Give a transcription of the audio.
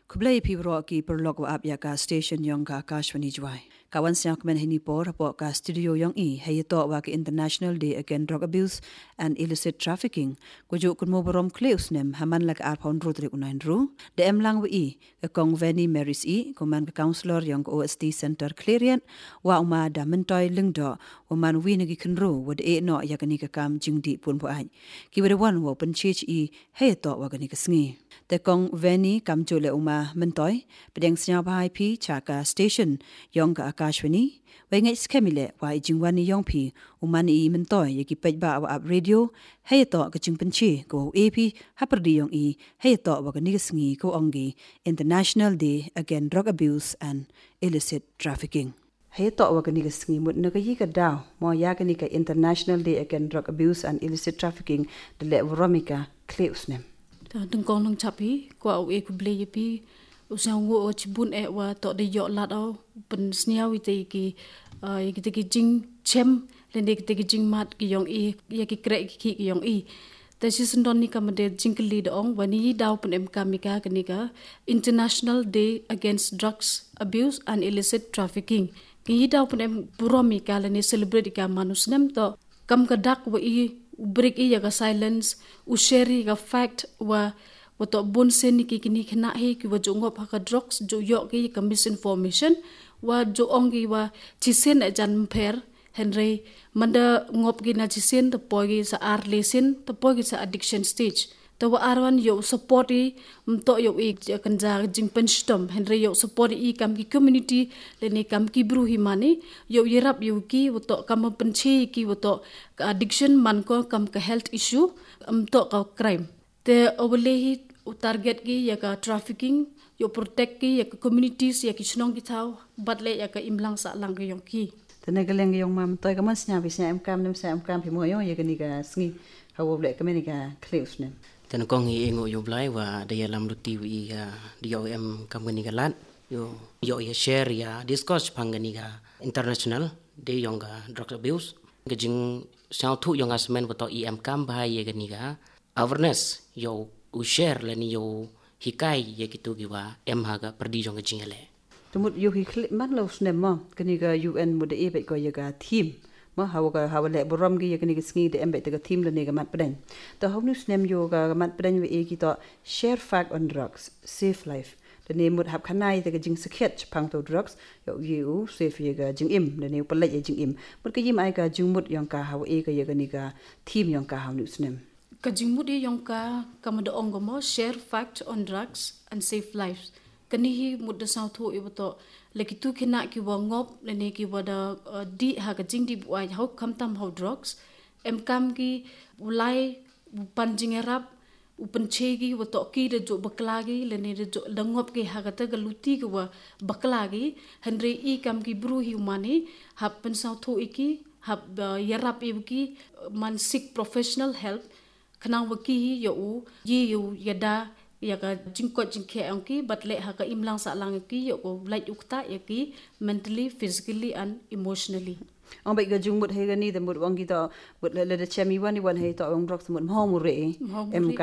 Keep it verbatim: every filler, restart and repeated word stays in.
Kublai pibro ki perlog wa ap ya ka station yong ka Akashvani jwai. Kawan siak men hini por po ka studio yong i hay to wa ki International Day Against Drug Abuse and Illicit Trafficking. Kujo kun mo borom kleus nem haman lak ar pound rodri unain ru. De em lang wa i ka kong Veni Maris i kuman ka counselor yong O S T Center Clarion wa uma da mentoy lingdo wa man wi nagi kunru wad e no ya kani ka kam jingdi pun po ai. Ki wada wan wa pen chich i hay to wa kani ka sngi. Te kong Veni kam jole uma mentoy pedeng snya bahai pi chaka station yong ka Akashvani wa ngai skemile wa jingwani yong pi umani i mentoy yaki pejba wa ap radio hay to ka jingpenchi ko A P haperdi yong i hay to wa ka nigasngi ko ongi International Day Against Drug Abuse and Illicit Trafficking. Hay to wa ka nigasngi mut na ka yi ka daw mo ya ka ni ka International Day Against Drug Abuse and Illicit Trafficking de le vromika kleusnem. Đừng con nông chập hi qua au e kuble yepi usang wo chibun e wa to de yo lat au pen sniawi te ki e ki te ki jing chem len de ki te ki jing mat ki yong e ya ki kre ki ki yong e ta si sundon ni ka made jing kli de ong wani daw pen em ka mi ka ni ka International Day Against Drugs Abuse and Illicit Trafficking ki daw pen em buromi ka len celebrate ka manusnem to kam ka dak wa i break i yaga silence u share ga fact wa wato bon sen ni kini khna he ki wa jongop ha drugs jo yo ki ka misinformation wa jo ongi wa chisen jan pher henry manda ngop gi na chisen to pogi sa ar lesin to pogi sa addiction stage to wa arwan yo support i mto yo i kanja jingpen stom henry yo support i kam ki community le ni kam ki bru hi mani yo yerap yo ki wato kam penchi ki wato addiction man ko kam ka health issue mto ka crime te oblehi target ki ya ka trafficking yo protect ki ya ka communities ya ki chnong ki thau batle ya ka imlang sa lang yong ki tene galeng yong mam toy ka mas nya bisnya em kam nem sa em kam phi mo yo ye ni ka sngi hawo ble ka me ni ka cleus nem tan kong hi ngo yo blai wa de lam luti wi ga dio em kam ni ga lat yo yo ya share ya discuss phangani ga international de yong ga drug abuse ga jing sao thu yong asmen wa to em kam ba ye ga ni ga awareness yo u share le ni yo hikai ye kitu gi wa em ha ga perdi jong ga jing le tumut yo hi klip man lo snem mo kani ga U N mo de e be ko ye ga team ma hawa ga hawa le borom gi ye kani ga sngi de embe te ga team le ne ga mat pren to how nu snem yo ga mat pren we e ki to share fact on drugs save life de ne mut hab khanai te ga jing sketch pang to drugs yo yu save ye ga jing im de ne pala ye jing im mut ka yim ai ga jing mut yong ka hawa e ga ye ga ni ga team yong ka how nu snem ka jing mut ye yong ka kam de ong mo share fact on drugs and save lives kani hi mut da sau thu i to lekitu khina ki wa ngop le ne ki wa da di ha ka jing di wa how kam tam how drugs em kam ki ulai panjing rap upan chegi wa to ki de jo bakla gi le ne de jo langop ki ha ka ta galuti ki wa bakla gi henry i kam ki bru hi mani hap pen sau thu iki hap yarap i ki mansik professional help khana wa ki yo u yi yu yada ya ka jingko jingke angki batle ha ka imlang sa lang ki yo ko like ukta ya ki mentally physically and emotionally ong bai ga jung mut he ga ni de mut wang ki to mut le le de chemi wani wan he to ong drok mut mo mu re em